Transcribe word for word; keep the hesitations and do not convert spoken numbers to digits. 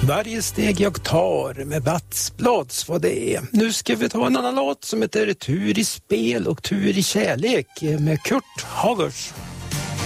Varje steg jag tar med Vatsblads vad det är. Nu ska vi ta en annan låt som heter Tur i spel och tur i kärlek med Kurt Hagers.